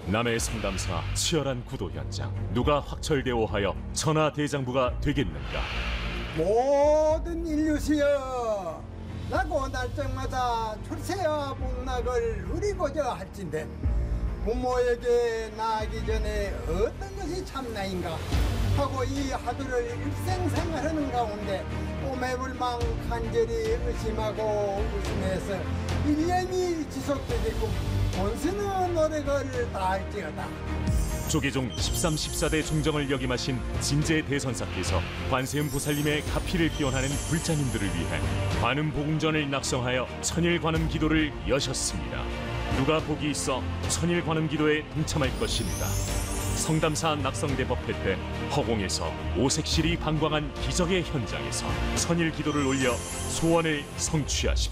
남해 상담사 치열한 구도 현장. 누가 확철대오하여 천하대장부가 되겠는가? 모든 인류시여, 나고 날짜마다 출세와 복락을 누리고자 할진대 부모에게 나아가기 전에 어떤 것이 참나인가 하고 이 하루를 일생생활하는 가운데 오매불망 간절히 의심하고 의심해서 1년이 지속되게끔 본스는 노력을 다할지어다. 조계종 13, 14대 중정을 역임하신 진제 대선사께서 관세음 보살님의 가피를 기원하는 불자님들을 위해 관음복음전을 낙성하여 천일관음 기도를 여셨습니다. 누가 복이 있어 천일관음 기도에 동참할 것인가? 성담사 낙성대법회 때 허공에서 오색실이 방광한 기적의 현장에서 천일 기도를 올려 소원을 성취하십시오.